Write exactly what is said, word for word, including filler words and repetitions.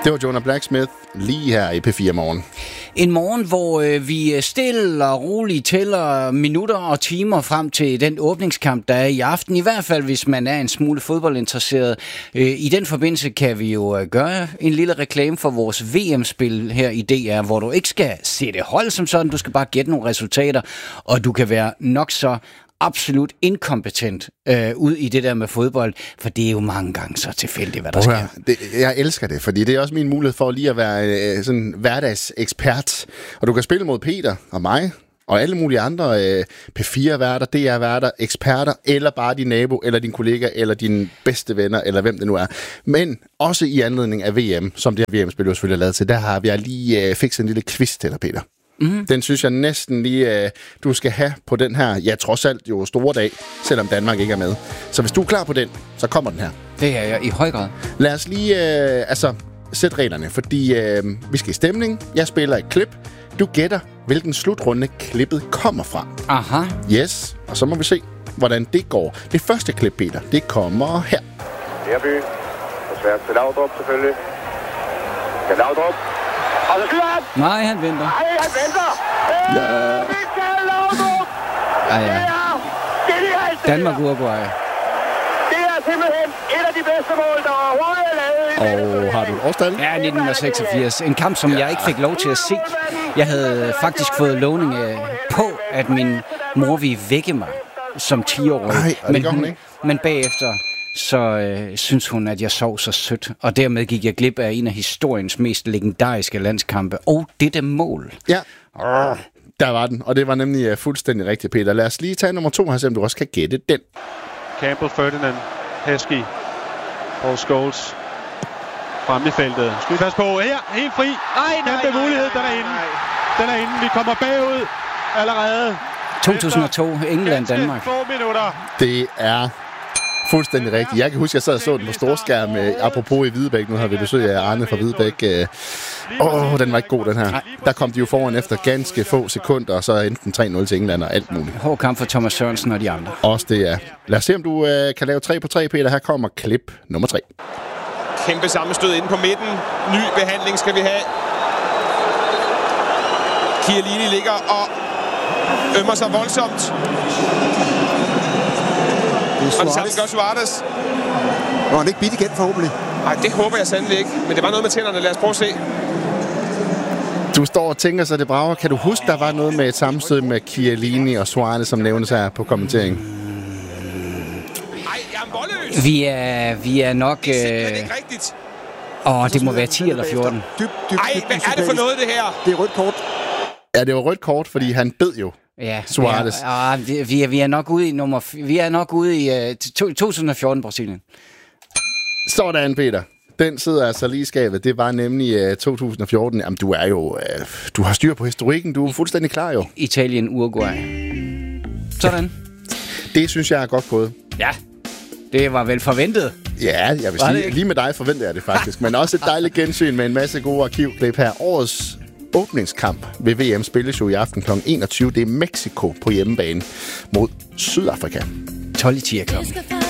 Det var Jonah Blacksmith lige her i P fire Morgen. En morgen, hvor øh, vi stille og roligt tæller minutter og timer frem til den åbningskamp, der er i aften. I hvert fald, hvis man er en smule fodboldinteresseret. Øh, I den forbindelse kan vi jo øh, gøre en lille reklame for vores V M-spil her i D R, hvor du ikke skal se det hold som sådan. Du skal bare gætte nogle resultater, og du kan være nok så absolut inkompetent øh, ud i det der med fodbold, for det er jo mange gange så tilfældigt, hvad der sker. Det, jeg elsker det, fordi det er også min mulighed for lige at være øh, sådan hverdagsekspert. Og du kan spille mod Peter og mig, og alle mulige andre øh, P fire-værter, D R-værter, eksperter, eller bare din nabo, eller din kollega, eller dine bedste venner, eller hvem det nu er. Men også i anledning af V M, som det her V M-spil jo selvfølgelig er lavet til, der har vi lige øh, fikset en lille quiz til dig, Peter. Mm-hmm. Den synes jeg næsten lige, øh, du skal have på den her, ja, trods alt jo store dag, selvom Danmark ikke er med. Så hvis du er klar på den, så kommer den her. Det er jeg i høj grad. Lad os lige, øh, altså, sætte reglerne, fordi øh, vi skal i stemning. Jeg spiller et klip. Du gætter, hvilken slutrunde klippet kommer fra. Aha. Yes, og så må vi se, hvordan det går. Det første klip, Peter, det kommer her. Herby. Og svært til Laudrup, selvfølgelig. Ja, Laudrup. Og så skyder han! Nej, han venter. Nej, han venter! Ja. Michael Laudrup! Ah, ja. Det er genialt! Danmark-Uruguay. Det er simpelthen et af de bedste mål, der overhovedet er lavet. Og har du et årstal? Ja, nitten seksogfirs. En kamp, som jeg ikke fik lov til at se. Jeg havde faktisk fået lovning på, at min mor ville vække mig som ti-årig. Nej, og det gør hun ikke. Men bagefter så øh, synes hun, at jeg sov så sødt. Og dermed gik jeg glip af en af historiens mest legendariske landskampe. Og dette mål. Ja, oh, der var den. Og det var nemlig uh, fuldstændig rigtigt, Peter. Lad os lige tage nummer to her, så du også kan gætte den. Campbell, Ferdinand, Heskey, Paul Scholes frem i feltet. Skal vi passe på? Her, helt fri. Nej, kæmpe mulighed, den er inde. Den er inde. Vi kommer bagud allerede. to tusind og to, England-Danmark. Få minutter. Det er fuldstændig rigtigt. Jeg kan huske, at jeg sad og så den på storskærm. Apropos i Hvidebæk, nu har vi besøg af Arne fra Hvidebæk. Åh, oh, den var ikke god, den her. Der kom de jo foran efter ganske få sekunder, og så enten tre nul til England og alt muligt. Hård kamp for Thomas Sørensen og de andre. Også det er. Lad os se, om du uh, kan lave tre på tre, Peter. Her kommer klip nummer tre. Kæmpe sammenstød inde på midten. Ny behandling skal vi have. Chiellini ligger og ømmer sig voldsomt. Og det samme gør Suarez. Nå, han ikke bidt igen forhåbentlig. Nej, det håber jeg sandelig ikke. Men det var noget med tænderne. Lad os prøve at se. Du står og tænker sig det brager. Kan du huske, der var noget med et sammenstød med Chiellini og Suarez, som nævnes her på kommentering? Nej, jeg er voldløs. Vi er, vi er nok... Det er Øh... ikke rigtigt. Åh, det må være ti eller fjorten. Dyb, dyb, Ej, hvad er det for noget, det her? Det er rødt kort. Ja, det var rødt kort, fordi han bed jo. Ja, Suarez. Ja, vi, vi, er, vi er nok ude i nummer... Vi er nok ude i uh, to tusind og fjorten Brasilien. Sådan, Peter. Den sidder altså lige i skabet. Det var nemlig uh, to tusind og fjorten. Jamen, du er jo... Uh, du har styr på historikken. Du er fuldstændig klar, jo. Italien, Uruguay. Sådan. Ja. Det synes jeg er godt gået. Ja, det var vel forventet. Ja, jeg vil Var sige, lige med dig forventer jeg det faktisk. Men også et dejligt gensyn med en masse gode arkivklip her. Årets åbningskamp ved V M spilles jo i aften klokken enogtyve. Det er Mexico på hjemmebane mod Sydafrika. tolv i ti klokken.